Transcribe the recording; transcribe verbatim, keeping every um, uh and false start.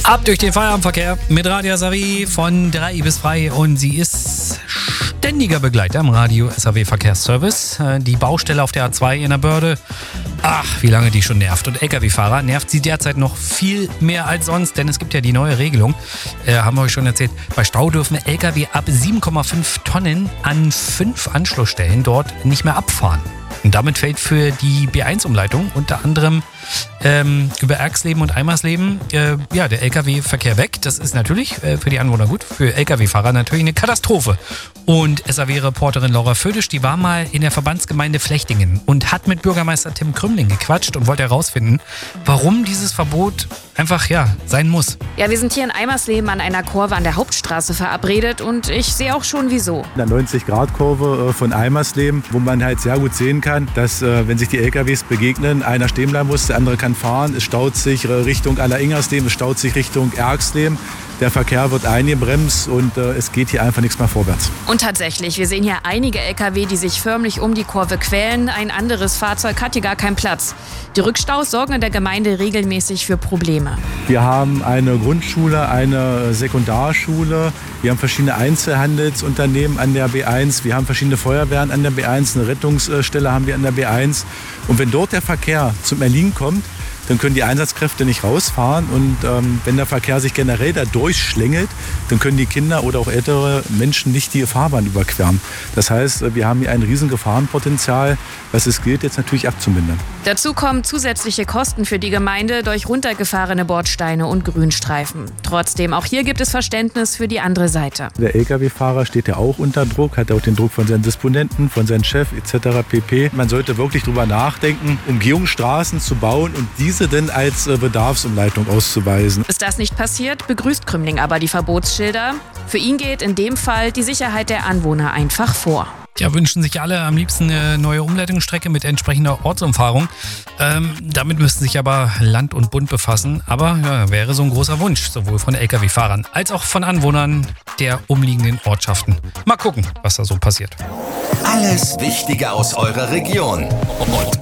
Ab durch den Feierabendverkehr mit Radio S A W von drei bis frei und sie ist ständiger Begleiter im Radio S A W Verkehrsservice. Die Baustelle auf der A zwei in der Börde, ach, wie lange die schon nervt. Und L K W-Fahrer nervt sie derzeit noch viel mehr als sonst, denn es gibt ja die neue Regelung, äh, haben wir euch schon erzählt, bei Stau dürfen L K W ab sieben Komma fünf Tonnen an fünf Anschlussstellen dort nicht mehr abfahren. Und damit fällt für die B eins Umleitung unter anderem ähm, über Erxleben und Eimersleben äh, ja, der L K W-Verkehr weg. Das ist natürlich äh, für die Anwohner gut, für L K W-Fahrer natürlich eine Katastrophe. Und S A W-Reporterin Laura Födisch, die war mal in der Verbandsgemeinde Flechtingen und hat mit Bürgermeister Tim Krümling gequatscht und wollte herausfinden, warum dieses Verbot einfach ja sein muss. Ja, wir sind hier in Eimersleben an einer Kurve an der Hauptstraße verabredet und ich sehe auch schon wieso. In der neunzig-Grad-Kurve von Eimersleben, wo man halt sehr gut sehen kann, dass äh, wenn sich die L K Ws begegnen, einer stehen bleiben muss, der andere kann fahren. Es staut sich Richtung Alleringers-Leben, es staut sich Richtung Erxleben. Der Verkehr wird eingebremst und äh, es geht hier einfach nichts mehr vorwärts. Und tatsächlich, wir sehen hier einige L K W, die sich förmlich um die Kurve quälen. Ein anderes Fahrzeug hat hier gar keinen Platz. Die Rückstaus sorgen in der Gemeinde regelmäßig für Probleme. Wir haben eine Grundschule, eine Sekundarschule. Wir haben verschiedene Einzelhandelsunternehmen an der B eins. Wir haben verschiedene Feuerwehren an der B eins. Eine Rettungsstelle haben wir an der B eins. Und wenn dort der Verkehr zum Erliegen kommt, dann können die Einsatzkräfte nicht rausfahren. Und ähm, wenn der Verkehr sich generell da durchschlängelt, dann können die Kinder oder auch ältere Menschen nicht die Fahrbahn überqueren. Das heißt, wir haben hier ein riesen Gefahrenpotenzial, was es gilt, jetzt natürlich abzumindern. Dazu kommen zusätzliche Kosten für die Gemeinde durch runtergefahrene Bordsteine und Grünstreifen. Trotzdem, auch hier gibt es Verständnis für die andere Seite. Der L K W-Fahrer steht ja auch unter Druck, hat auch den Druck von seinen Disponenten, von seinem Chef et cetera pp. Man sollte wirklich darüber nachdenken, Umgehungsstraßen zu bauen und diese denn als Bedarfsumleitung auszuweisen. Ist das nicht passiert, begrüßt Krümling aber die Verbotsschilder. Für ihn geht in dem Fall die Sicherheit der Anwohner einfach vor. Ja, wünschen sich alle am liebsten eine neue Umleitungsstrecke mit entsprechender Ortsumfahrung. Ähm, damit müssten sich aber Land und Bund befassen. Aber ja, wäre so ein großer Wunsch, sowohl von L K W-Fahrern als auch von Anwohnern der umliegenden Ortschaften. Mal gucken, was da so passiert. Alles Wichtige aus eurer Region und